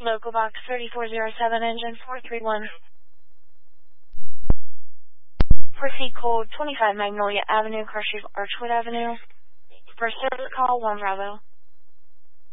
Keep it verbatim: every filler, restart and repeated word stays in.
local box thirty-four oh seven, engine four three one. Proceed code twenty-five Magnolia Avenue, Crush Archwood Avenue. For service call one Bravo.